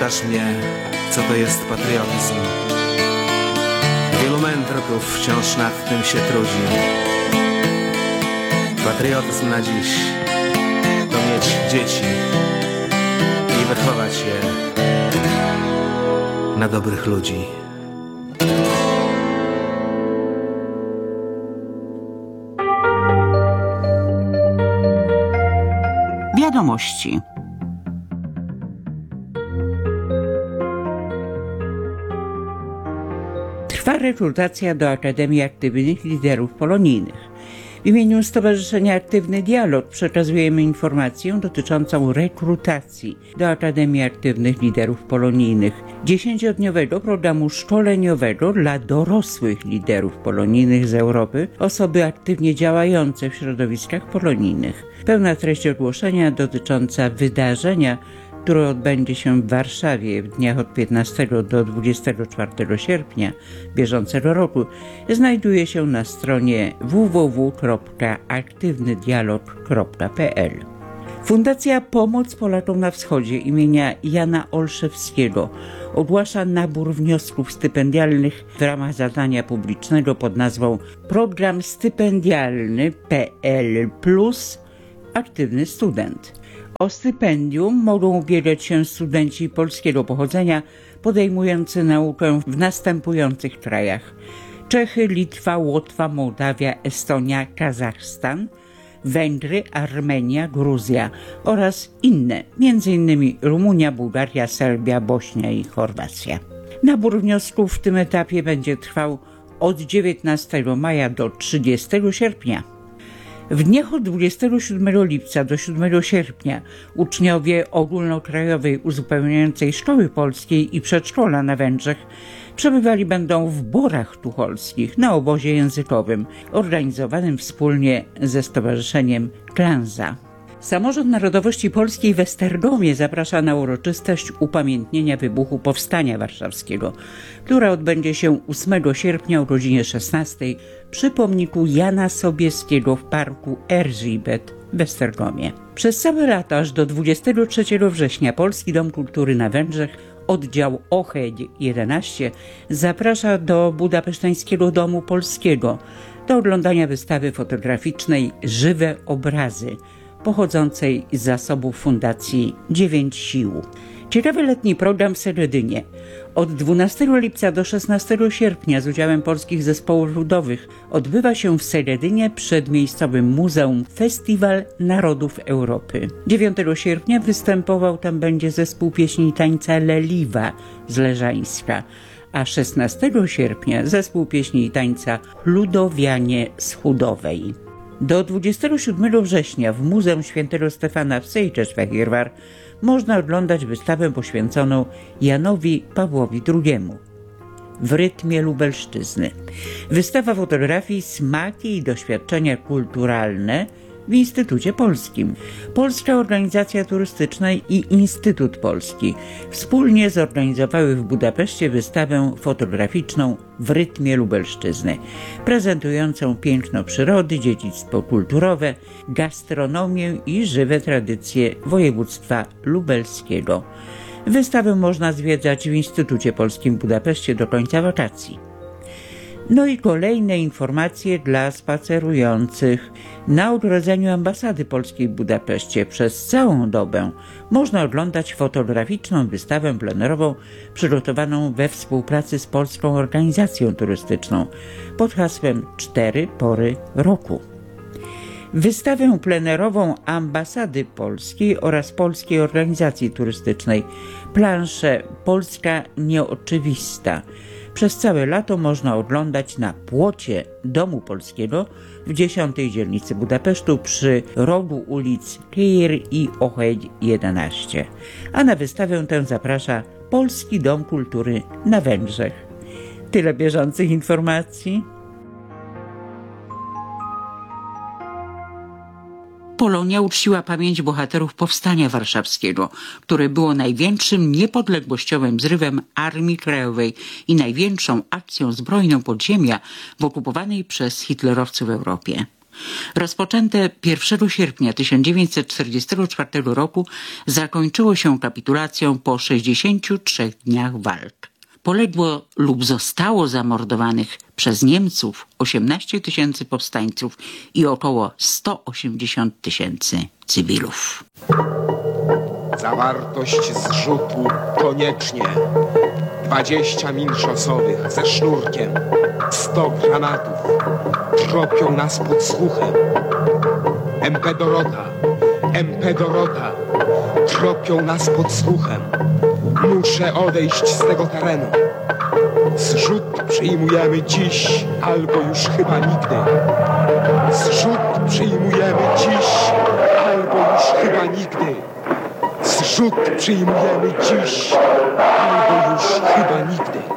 Pytasz mnie, co to jest patriotyzm. Wielu mędrków wciąż nad tym się trudzi. Patriotyzm na dziś to mieć dzieci i wychować je na dobrych ludzi. Wiadomości. Trwa rekrutacja do Akademii Aktywnych Liderów Polonijnych. W imieniu Stowarzyszenia Aktywny Dialog przekazujemy informację dotyczącą rekrutacji do Akademii Aktywnych Liderów Polonijnych, 10-dniowego programu szkoleniowego dla dorosłych liderów polonijnych z Europy, osoby aktywnie działające w środowiskach polonijnych. Pełna treść ogłoszenia dotycząca wydarzenia, które odbędzie się w Warszawie w dniach od 15 do 24 sierpnia bieżącego roku, znajduje się na stronie www.aktywnydialog.pl. Fundacja Pomoc Polakom na Wschodzie imienia Jana Olszewskiego ogłasza nabór wniosków stypendialnych w ramach zadania publicznego pod nazwą Program Stypendialny PL Plus Aktywny Student. O stypendium mogą ubiegać się studenci polskiego pochodzenia podejmujący naukę w następujących krajach: Czechy, Litwa, Łotwa, Mołdawia, Estonia, Kazachstan, Węgry, Armenia, Gruzja oraz inne, m.in. Rumunia, Bułgaria, Serbia, Bośnia i Chorwacja. Nabór wniosków w tym etapie będzie trwał od 19 maja do 30 sierpnia. W dniach od 27 lipca do 7 sierpnia uczniowie Ogólnokrajowej Uzupełniającej Szkoły Polskiej i Przedszkola na Węgrzech przebywali będą w Borach Tucholskich na obozie językowym organizowanym wspólnie ze Stowarzyszeniem Klanza. Samorząd Narodowości Polskiej w Esztergomie zaprasza na uroczystość upamiętnienia wybuchu Powstania Warszawskiego, która odbędzie się 8 sierpnia o godzinie 16 przy pomniku Jana Sobieskiego w parku Erzsébet w Esztergomie. Przez całe lato aż do 23 września Polski Dom Kultury na Węgrzech, oddział Oheď 11, zaprasza do Budapeszteńskiego Domu Polskiego do oglądania wystawy fotograficznej Żywe Obrazy, pochodzącej z zasobów Fundacji 9 Sił. Ciekawy letni program w Seredynie. Od 12 lipca do 16 sierpnia z udziałem polskich zespołów ludowych odbywa się w Seredynie przed miejscowym muzeum Festiwal Narodów Europy. 9 sierpnia występował tam będzie zespół pieśni i tańca Leliwa z Leżańska, a 16 sierpnia zespół pieśni i tańca Ludowianie z Chudowej. Do 27 września w Muzeum Świętego Stefana w Székesfehérvár można oglądać wystawę poświęconą Janowi Pawłowi II w rytmie Lubelszczyzny. Wystawa fotografii Smaki i doświadczenia kulturalne w Instytucie Polskim. Polska Organizacja Turystyczna i Instytut Polski wspólnie zorganizowały w Budapeszcie wystawę fotograficzną w rytmie Lubelszczyzny, prezentującą piękno przyrody, dziedzictwo kulturowe, gastronomię i żywe tradycje województwa lubelskiego. Wystawę można zwiedzać w Instytucie Polskim w Budapeszcie do końca wakacji. No i kolejne informacje dla spacerujących. Na ogrodzeniu ambasady polskiej w Budapeszcie przez całą dobę można oglądać fotograficzną wystawę plenerową przygotowaną we współpracy z Polską Organizacją Turystyczną pod hasłem 4 pory roku. Wystawę plenerową ambasady polskiej oraz Polskiej Organizacji Turystycznej Plansze Polska Nieoczywista przez całe lato można oglądać na płocie Domu Polskiego w 10. dzielnicy Budapesztu przy rogu ulic Kier i Oheď 11. A na wystawę tę zaprasza Polski Dom Kultury na Węgrzech. Tyle bieżących informacji. Polonia uczciła pamięć bohaterów Powstania Warszawskiego, które było największym niepodległościowym zrywem Armii Krajowej i największą akcją zbrojną podziemia w okupowanej przez hitlerowców Europie. Rozpoczęte 1 sierpnia 1944 roku zakończyło się kapitulacją po 63 dniach walk. Poległo lub zostało zamordowanych przez Niemców 18 000 powstańców i około 180 000 cywilów. Zawartość zrzutu koniecznie. 20 min szosowych ze sznurkiem, 100 granatów. Tropią nas podsłuchem. MP Dorota, tropią nas podsłuchem. Muszę odejść z tego terenu. Zrzut przyjmujemy dziś, albo już chyba nigdy. Zrzut przyjmujemy dziś, albo już chyba nigdy. Zrzut przyjmujemy dziś, albo już chyba nigdy.